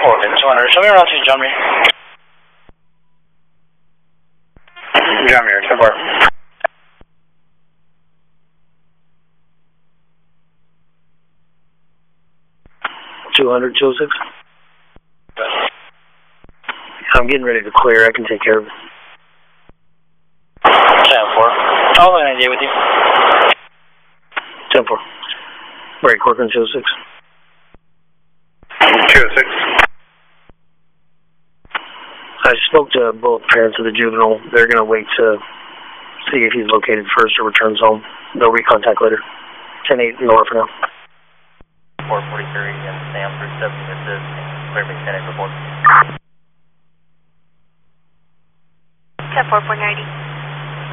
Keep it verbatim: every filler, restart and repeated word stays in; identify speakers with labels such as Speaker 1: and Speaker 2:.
Speaker 1: Oregon two hundred. Show me around to John Muir. John Muir, ten four.
Speaker 2: two hundred, two oh six. I'm getting ready to clear. I can take care of it.
Speaker 1: ten four. How long can I do with you?
Speaker 2: ten four. Break working two oh six.
Speaker 1: two oh six.
Speaker 2: I spoke to both parents of the juvenile. They're going to wait to see if he's located first or returns home. They'll recontact later. ten eight Nora for now.
Speaker 3: four forty-three and Sam for seven assist. Clearing ten eight report.
Speaker 4: ten four four ninety.